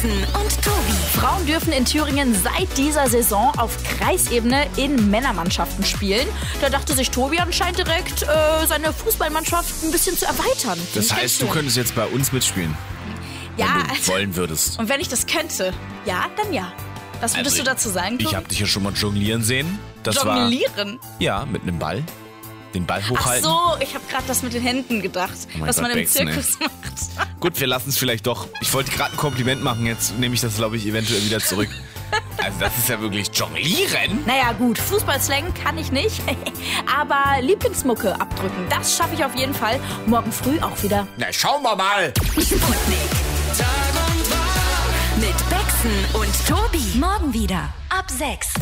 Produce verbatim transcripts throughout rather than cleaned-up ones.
Und Tobi. Frauen dürfen in Thüringen seit dieser Saison auf Kreisebene in Männermannschaften spielen. Da dachte sich Tobi anscheinend direkt, äh, seine Fußballmannschaft ein bisschen zu erweitern. Das heißt, du könntest jetzt bei uns mitspielen, ja, wenn du wollen würdest. Und wenn ich das könnte, ja, dann ja. Was würdest Also du dazu sagen, Tobi? Ich habe dich ja schon mal jonglieren sehen. Das Jonglieren? War, ja, mit einem Ball. Den Ball Ach hochhalten. so, ich habe gerade das mit den Händen gedacht, Oh was Gott, man im Bexen, Zirkus ey. macht. Gut, wir lassen es vielleicht doch. Ich wollte gerade ein Kompliment machen, jetzt nehme ich das, glaube ich, eventuell wieder zurück. Also das ist ja wirklich Jonglieren. Naja gut, Fußballslang kann ich nicht, aber Lieblingsmucke abdrücken, das schaffe ich auf jeden Fall. Morgen früh auch wieder. Na, schauen wir mal. Sputnik. Tag und Wach. Mit Bexen und Tobi. Morgen wieder ab sechs.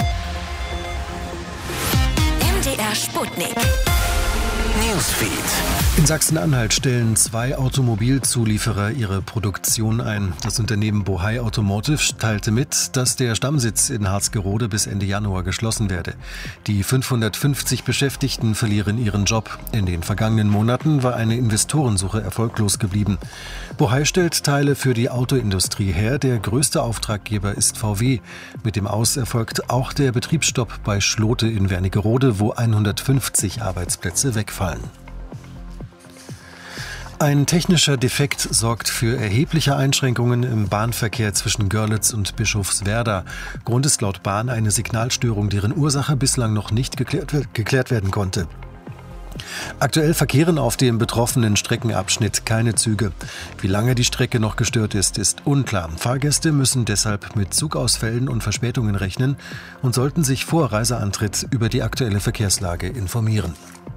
M D R Sputnik. Newsfeed. In Sachsen-Anhalt stellen zwei Automobilzulieferer ihre Produktion ein. Das Unternehmen Bohai Automotive teilte mit, dass der Stammsitz in Harzgerode bis Ende Januar geschlossen werde. Die fünfhundertfünfzig Beschäftigten verlieren ihren Job. In den vergangenen Monaten war eine Investorensuche erfolglos geblieben. Bohai stellt Teile für die Autoindustrie her. Der größte Auftraggeber ist V W. Mit dem Aus erfolgt auch der Betriebsstopp bei Schlote in Wernigerode, wo hundertfünfzig Arbeitsplätze wegfallen. Ein technischer Defekt sorgt für erhebliche Einschränkungen im Bahnverkehr zwischen Görlitz und Bischofswerda. Grund ist laut Bahn eine Signalstörung, deren Ursache bislang noch nicht geklärt, geklärt werden konnte. Aktuell verkehren auf dem betroffenen Streckenabschnitt keine Züge. Wie lange die Strecke noch gestört ist, ist unklar. Fahrgäste müssen deshalb mit Zugausfällen und Verspätungen rechnen und sollten sich vor Reiseantritt über die aktuelle Verkehrslage informieren.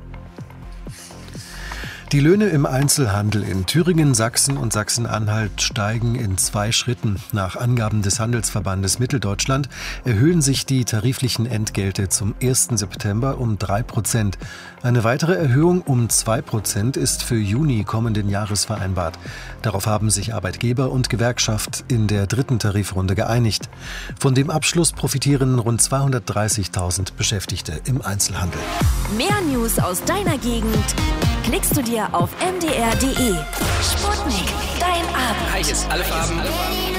Die Löhne im Einzelhandel in Thüringen, Sachsen und Sachsen-Anhalt steigen in zwei Schritten. Nach Angaben des Handelsverbandes Mitteldeutschland erhöhen sich die tariflichen Entgelte zum ersten September um drei Prozent. Eine weitere Erhöhung um zwei Prozent ist für Juni kommenden Jahres vereinbart. Darauf haben sich Arbeitgeber und Gewerkschaft in der dritten Tarifrunde geeinigt. Von dem Abschluss profitieren rund zweihundertdreißigtausend Beschäftigte im Einzelhandel. Mehr News aus deiner Gegend klickst du dir auf m d r punkt d e. Sputnik, dein Abend. Hi, hier ist alle Farben.